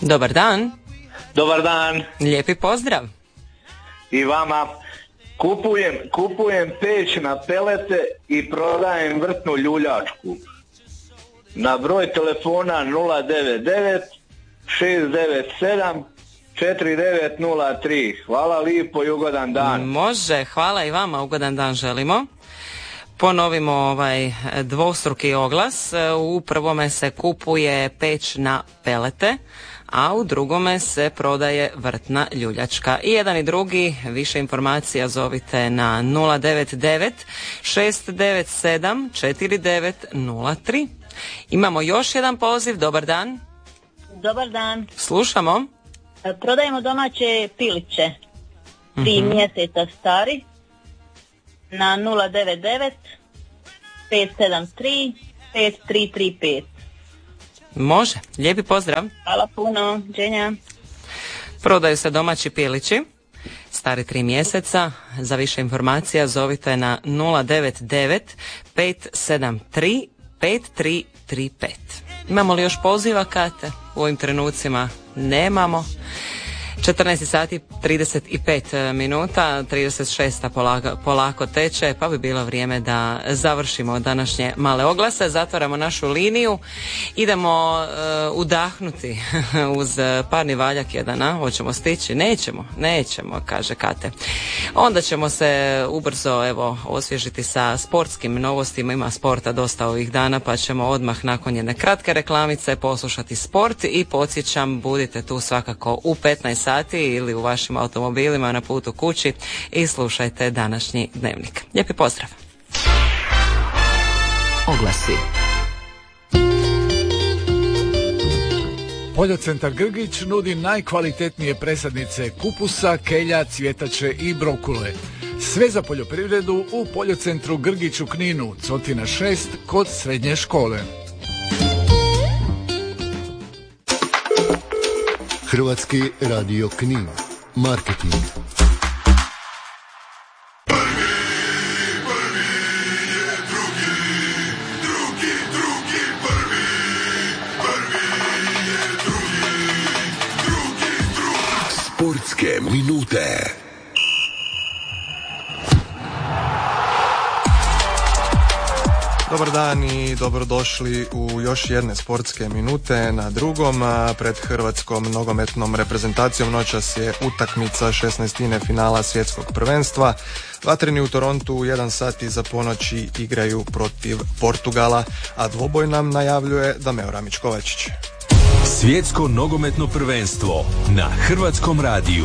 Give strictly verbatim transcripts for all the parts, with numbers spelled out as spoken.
Dobar dan. Dobar dan. Lijepi pozdrav. I vama. Kupujem, kupujem peć na pelete i prodajem vrtnu ljuljačku. Na broj telefona nula devet devet šest devet sedam četiri devet nula tri. Hvala lijepo i ugodan dan. Može, hvala i vama, ugodan dan želimo. Ponovimo ovaj dvostruki oglas. U prvome se kupuje peć na pelete, a u drugome se prodaje vrtna ljuljačka. I jedan i drugi, više informacija zovite na nula devet devet šest devet sedam četiri devet nula tri. Imamo još jedan poziv, dobar dan. Dobar dan. Slušamo. Prodajemo domaće piliće, tri uh-huh. mjeseca stari, na nula devet devet pet sedam tri pet tri tri pet. Može, lijepi pozdrav. Hvala puno, dženja. Prodaju se domaći pilići, stari tri mjeseca. Za više informacija zovite na nula devet devet pet sedam tri pet tri tri pet. Imamo li još poziva, Kate? U ovim trenucima nemamo. četrnaest sati trideset pet minuta, trideset šest polako, polako teče, pa bi bilo vrijeme da završimo današnje male oglase. Zatvaramo našu liniju, idemo uh, udahnuti uz parni valjak jedan, a? Hoćemo stići? Nećemo, nećemo, kaže Kate. Onda ćemo se ubrzo evo osvježiti sa sportskim novostima, ima sporta dosta ovih dana, pa ćemo odmah nakon jedne kratke reklamice poslušati sport i podsjećam, budite tu svakako u petnaest sati ili u vašim automobilima na putu kući i slušajte današnji dnevnik. Lijepi pozdrav. Oglasi. Poljocentar Grgić nudi najkvalitetnije presadnice kupusa, kelja, cvjetače i brokule. Sve za poljoprivredu u Poljocentru Grgić u Kninu, Cotina šest, kod srednje škole. Hrvatski radio Knin. Marketing. Sportske minute. Dobar dan i dobrodošli u još jedne sportske minute. Na drugom, pred hrvatskom nogometnom reprezentacijom noćas je utakmica šesnaestine finala svjetskog prvenstva. Vatreni u Torontu u jedan sat iza ponoći igraju protiv Portugala, a dvoboj nam najavljuje Dameo Ramić-Kovačić. Svjetsko nogometno prvenstvo na Hrvatskom radiju.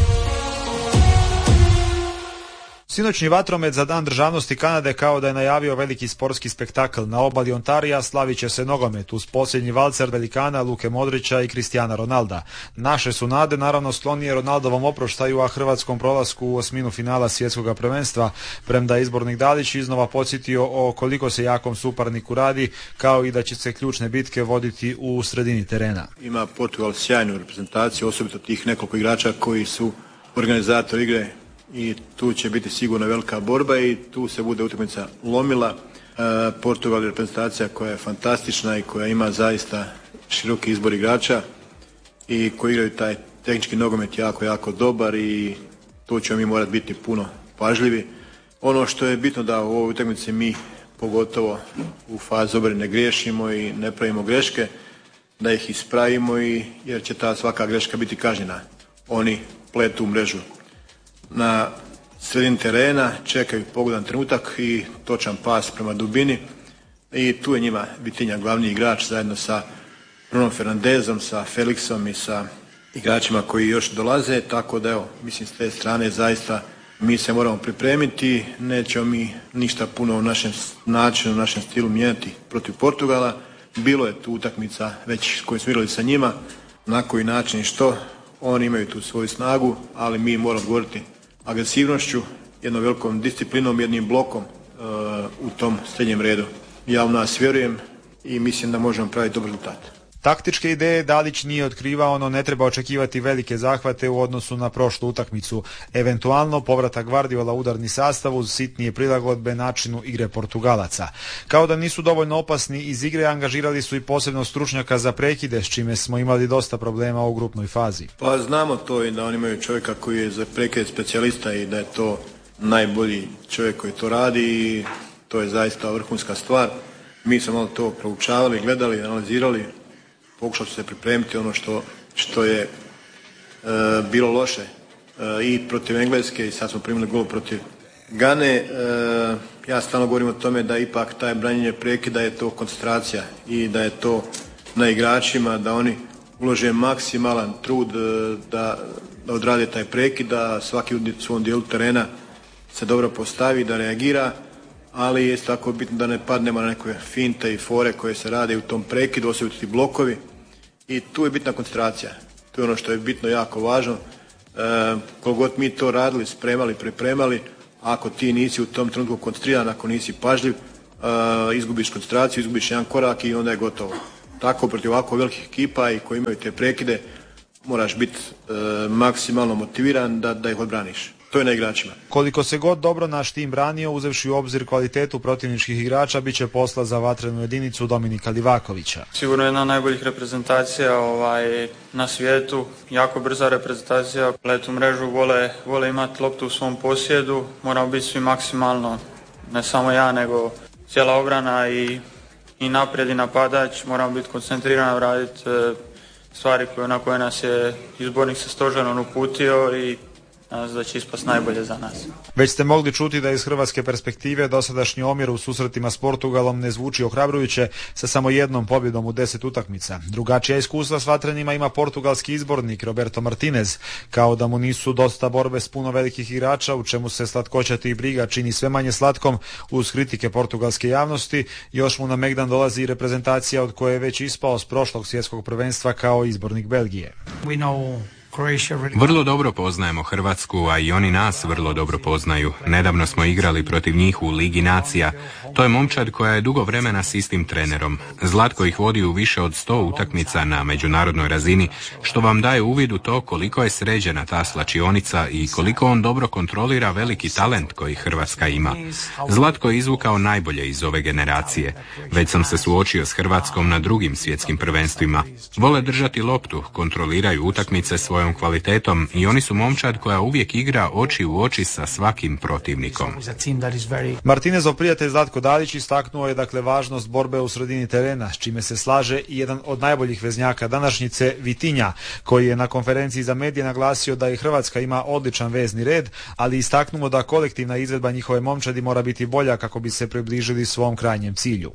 Sinoćni vatromet za Dan državnosti Kanade kao da je najavio veliki sportski spektakl. Na obali Ontarija slavit će se nogomet uz posljednji valcer velikana Luke Modrića i Cristiana Ronalda. Naše su nade naravno sklonije Ronaldovom oproštaju, a hrvatskom prolasku u osminu finala svjetskog prvenstva, premda izbornik Dalić iznova podsjetio o koliko se jakom suparniku radi, kao i da će se ključne bitke voditi u sredini terena. Ima Portugal sjajnu reprezentaciju, osobito tih nekoliko igrača koji su organizatori igre, i tu će biti sigurno velika borba i tu se bude utakmica lomila. E, Portugal je reprezentacija koja je fantastična i koja ima zaista široki izbor igrača i koji igraju taj tehnički nogomet jako, jako dobar i tu ćemo mi morati biti puno pažljivi. Ono što je bitno da u ovoj utakmici mi pogotovo u fazi obrane ne griješimo i ne pravimo greške, da ih ispravimo i jer će ta svaka greška biti kažnjena. Oni pletu mrežu na sredini terena, čekaju pogodan trenutak i točan pas prema dubini i tu je njima Vitinja glavni igrač zajedno sa Bruno Fernandezom, sa Felixom i sa igračima koji još dolaze, tako da evo, mislim s te strane zaista mi se moramo pripremiti, nećemo mi ništa puno u našem načinu, u našem stilu mijenjati protiv Portugala. Bilo je tu utakmica već koju smo igrali sa njima, na koji način i što, oni imaju tu svoju snagu, ali mi moramo odgovoriti agresivnošću, jednom velikom disciplinom, jednim blokom uh, u tom srednjem redu. Ja u nas vjerujem i mislim da možemo praviti dobar rezultat. Taktičke ideje Dalić nije otkrivao, no ne treba očekivati velike zahvate u odnosu na prošlu utakmicu. Eventualno povratak Guardiola udarni sastav uz sitnije prilagodbe načinu igre Portugalaca. Kao da nisu dovoljno opasni iz igre, angažirali su i posebno stručnjaka za prekide, s čime smo imali dosta problema u grupnoj fazi. Pa znamo to i da oni imaju čovjeka koji je za prekide specijalista i da je to najbolji čovjek koji to radi i to je zaista vrhunska stvar. Mi smo malo to proučavali, gledali, analizirali, pokušali su se pripremiti ono što, što je e, bilo loše e, i protiv Engleske i sad smo primili gol protiv Gane. E, ja stalno govorim o tome da ipak taj branjenje prekida je to koncentracija i da je to na igračima, da oni ulože maksimalan trud e, da, da odrade taj prekid, da svaki u svom dijelu terena se dobro postavi, da reagira, ali je tako bitno da ne padnemo na neke finte i fore koje se rade u tom prekidu, osobito ti blokovi i tu je bitna koncentracija. To je ono što je bitno, jako važno. E, koliko god mi to radili, spremali, pripremali, ako ti nisi u tom trenutku koncentriran, ako nisi pažljiv, e, izgubiš koncentraciju, izgubiš jedan korak i onda je gotovo. Tako protiv ovako velikih ekipa i koji imaju te prekide, moraš biti e, maksimalno motiviran da, da ih odbraniš. To je na igračima. Koliko se god dobro naš tim branio, uzevši u obzir kvalitetu protivničkih igrača, bit će posla za vatrenu jedinicu Dominika Livakovića. Sigurno jedna od najboljih reprezentacija ovaj, na svijetu, jako brza reprezentacija, letu mrežu, vole, vole imati loptu u svom posjedu, moramo biti svi maksimalno, ne samo ja, nego cijela obrana i, i naprijed i napadač, moramo biti koncentrirani, raditi e, stvari koje, na koje nas je izbornik sa stožerom uputio i da će ispast najbolje za nas. Već ste mogli čuti da iz hrvatske perspektive dosadašnji omjer u susretima s Portugalom ne zvuči ohrabrujuće sa samo jednom pobjedom u deset utakmica. Drugačija iskustva s vatrenima ima portugalski izbornik Roberto Martinez, kao da mu nisu dosta borbe s puno velikih igrača, u čemu se slatkoćati i briga čini sve manje slatkom uz kritike portugalske javnosti. Još mu na megdan dolazi reprezentacija od koje je već ispao s prošlog svjetskog prvenstva kao izbornik Belgije. We know Vrlo dobro poznajemo Hrvatsku, a i oni nas vrlo dobro poznaju. Nedavno smo igrali protiv njih u Ligi nacija. To je momčad koja je dugo vremena s istim trenerom. Zlatko ih vodi u više od sto utakmica na međunarodnoj razini, što vam daje uvid u to koliko je sređena ta slačionica i koliko on dobro kontrolira veliki talent koji Hrvatska ima. Zlatko je izvukao najbolje iz ove generacije. Već sam se suočio s Hrvatskom na drugim svjetskim prvenstvima. Vole držati loptu, kontroliraju utakmice svojom kvalitetom i oni su momčad koja uvijek igra oči u oči sa svakim protivnikom. Martinezov prijatelj Zlatko Dalić istaknuo je dakle važnost borbe u sredini terena, s čime se slaže i jedan od najboljih veznjaka današnjice, Vitinja, koji je na konferenciji za medije naglasio da i Hrvatska ima odličan vezni red, ali istaknuo da kolektivna izvedba njihove momčadi mora biti bolja kako bi se približili svom krajnjem cilju.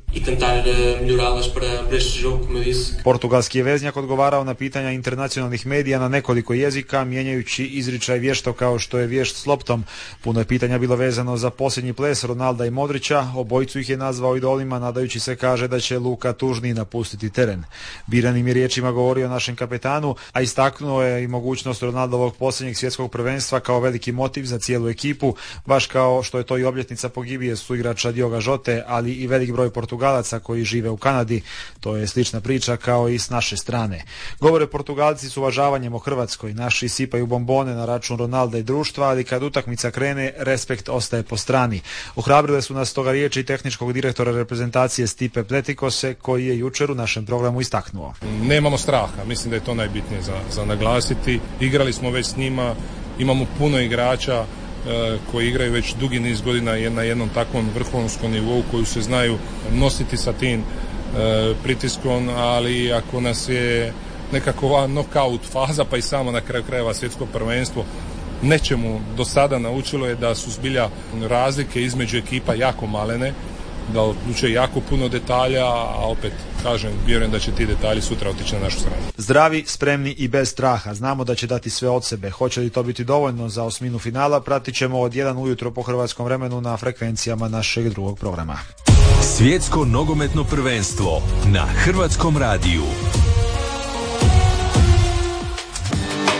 Portugalski je veznjak odgovarao na pitanja internacionalnih medija na nekoliko jezika, mijenjajući izričaj vješto kao što je vješt s loptom. Puno je pitanja bilo vezano za posljednji ples Ronalda i Modrića, obojicu ih je nazvao idolima, nadajući se, kaže, da će Luka tužniji napustiti teren. Biranim je riječima govorio o našem kapetanu, a istaknuo je i mogućnost Ronaldovog posljednjeg svjetskog prvenstva kao veliki motiv za cijelu ekipu, baš kao što je to i obljetnica pogibije suigrača Dioga Žote, ali i velik broj Portugalaca koji žive u Kanadi. To je slična priča kao i s naše strane. Govore Portugalci s uvažavanjem o Hrvatskoj, naši sipaju bombone na račun Ronalda i društva, ali kad utakmica krene, respekt ostaje po strani. Ohrabrile su nas toga riječi tehničkog direktora reprezentacije Stipe Pletikose, koji je jučer u našem programu istaknuo. Nemamo straha, mislim da je to najbitnije za, za naglasiti. Igrali smo već s njima, imamo puno igrača e, koji igraju već dugi niz godina na jednom takvom vrhunskom nivou, koji se znaju nositi sa tim e, pritiskom, ali ako nas je nekakva knockout faza, pa i samo na kraju krajeva svjetsko prvenstvo nečemu do sada naučilo je da su zbilja razlike između ekipa jako malene, da odlučuje jako puno detalja, a opet kažem, vjerujem da će ti detalji sutra otići na našu stranu. Zdravi, spremni i bez straha. Znamo da će dati sve od sebe. Hoće li to biti dovoljno za osminu finala, pratit ćemo od jedan ujutro po hrvatskom vremenu na frekvencijama našeg drugog programa. Svjetsko nogometno prvenstvo na Hrvatskom radiju.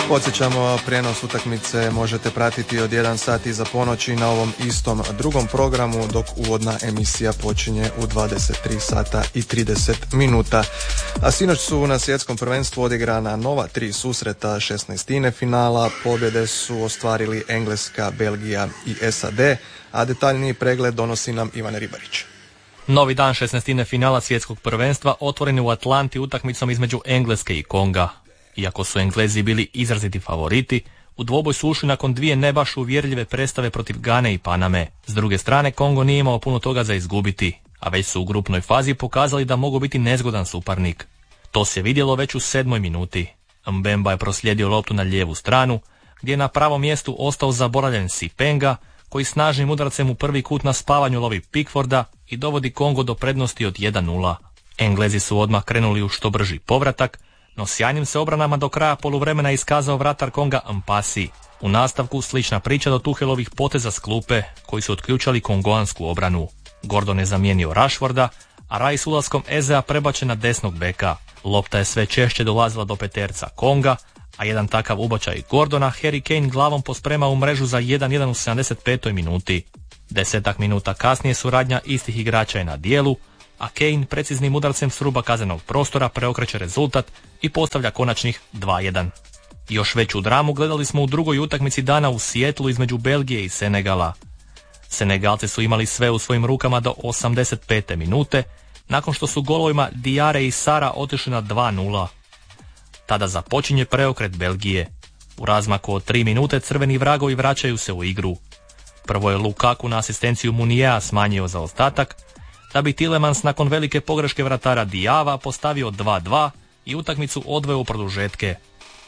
Podsjećamo, prijenos utakmice možete pratiti od jedan sat iza ponoći na ovom istom drugom programu, dok uvodna emisija počinje u dvadeset tri sata i trideset minuta. A sinoć su na svjetskom prvenstvu odigrana nova tri susreta šesnaestine finala. Pobjede su ostvarili Engleska, Belgija i S A D, a detaljniji pregled donosi nam Ivan Ribarić. Novi dan šesnaestine finala svjetskog prvenstva otvoren je u Atlanti utakmicom između Engleske i Konga. Iako su Englezi bili izraziti favoriti, u dvoboj su ušli nakon dvije ne baš uvjerljive predstave protiv Gane i Paname. S druge strane, Kongo nije imao puno toga za izgubiti, a već su u grupnoj fazi pokazali da mogu biti nezgodan suparnik. To se vidjelo već u sedmoj minuti. Mbemba je proslijedio loptu na lijevu stranu, gdje je na pravom mjestu ostao zaboravljen Sipenga, koji snažnim udarcem u prvi kut na spavanju lovi Pickforda i dovodi Kongo do prednosti od jedan nula. Englezi su odmah krenuli u što brži povratak, no sjajnim se obranama do kraja poluvremena iskazao vratar Konga Mpasi. U nastavku slična priča do Tuhelovih poteza s klupe, koji su otključali kongoansku obranu. Gordon je zamijenio Rashforda, a Rai s ulaskom Ezea prebačen na desnog beka. Lopta je sve češće dolazila do peterca Konga, a jedan takav ubačaj Gordona Harry Kane glavom posprema u mrežu za jedan jedan u sedamdeset petoj minuti. Desetak minuta kasnije suradnja istih igrača je na dijelu, a Kane preciznim udarcem s ruba kaznenog prostora preokreće rezultat i postavlja konačnih dva jedan. Još veću dramu gledali smo u drugoj utakmici dana u Sijetlu između Belgije i Senegala. Senegalci su imali sve u svojim rukama do osamdeset pete minute, nakon što su golovima Diare i Sara otišli na dva nula. Tada započinje preokret Belgije. U razmaku od tri minute crveni vragovi vraćaju se u igru. Prvo je Lukaku na asistenciju Munijea smanjio zaostatak, da bi Tielemans nakon velike pogreške vratara Diava postavio dva dva i utakmicu odveo u produžetke.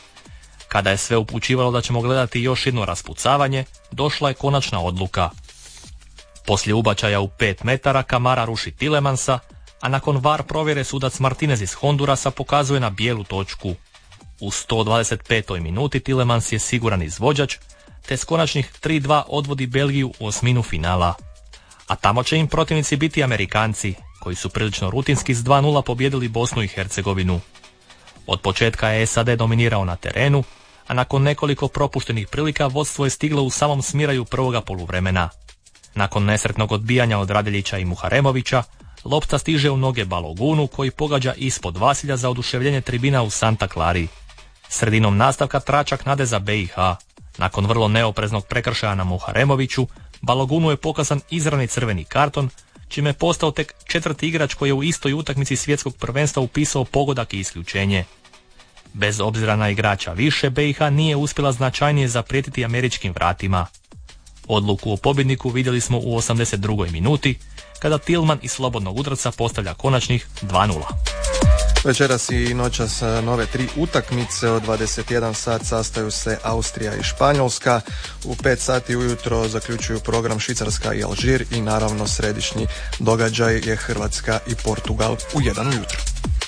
Kada je sve upućivalo da ćemo gledati još jedno raspucavanje, došla je konačna odluka. Poslije ubačaja u pet metara Kamara ruši Tielemans-a, a nakon V A R provjere sudac Martinez iz Hondurasa pokazuje na bijelu točku. U sto dvadeset petoj minuti Tielemans je siguran izvođač, te s konačnih tri dva odvodi Belgiju u osminu finala. A tamo će im protivnici biti Amerikanci, koji su prilično rutinski s dva nula pobjedili Bosnu i Hercegovinu. Od početka je S A D dominirao na terenu, a nakon nekoliko propuštenih prilika vodstvo je stiglo u samom smiraju prvoga poluvremena. Nakon nesretnog odbijanja od Radeljića i Muharemovića, lopta stiže u noge Balogunu, koji pogađa ispod Vasilja za oduševljenje tribina u Santa Clari. Sredinom nastavka tračak nade za B i H. Nakon vrlo neopreznog prekršaja na Muharemoviću, Balogunu je pokazan izravni crveni karton, čime je postao tek četvrti igrač koji je u istoj utakmici svjetskog prvenstva upisao pogodak i isključenje. Bez obzira na igrača više, B i H nije uspjela značajnije zaprijetiti američkim vratima. Odluku o pobjedniku vidjeli smo u osamdeset drugoj minuti, kada Tillman iz slobodnog udarca postavlja konačnih dva nula. Večeras i noćas nove tri utakmice. Od dvadeset jedan sat sastaju se Austrija i Španjolska. U pet sati ujutro zaključuju program Švicarska i Alžir i naravno središnji događaj je Hrvatska i Portugal u jedan ujutro.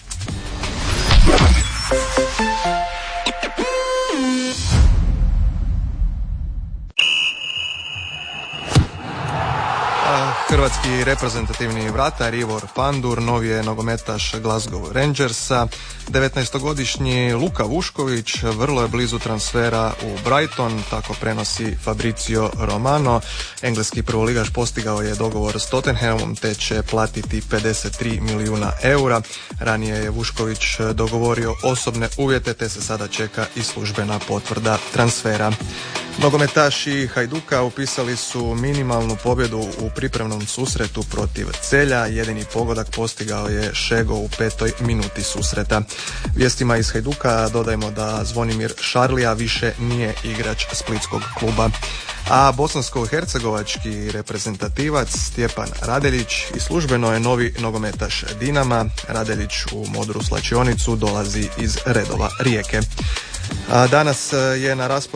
Hrvatski reprezentativni vratar Ivor Pandur novi je nogometaš Glasgow Rangersa. devetnaestogodišnji Luka Vušković vrlo je blizu transfera u Brighton, tako prenosi Fabrizio Romano. Engleski prvoligaš postigao je dogovor s Tottenhamom te će platiti pedeset tri milijuna eura. Ranije je Vušković dogovorio osobne uvjete te se sada čeka i službena potvrda transfera. Nogometaši Hajduka upisali su minimalnu pobjedu u pripremnom susretu protiv Celja. Jedini pogodak postigao je Šego u petoj minuti susreta. Vijestima iz Hajduka dodajemo da Zvonimir Šarlija više nije igrač splitskog kluba. A bosansko-hercegovački reprezentativac Stjepan Radeljić i službeno je novi nogometaš Dinama. Radeljić u modru slačionicu dolazi iz redova Rijeke. A danas je na rasporedu